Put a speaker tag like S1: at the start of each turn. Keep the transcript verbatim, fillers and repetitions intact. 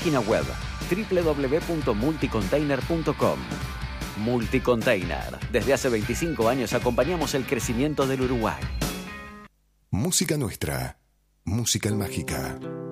S1: página web doble u doble u doble u punto multicontainer punto com. Multicontainer. Desde hace veinticinco años acompañamos el crecimiento del Uruguay.
S2: Música nuestra. Música mágica.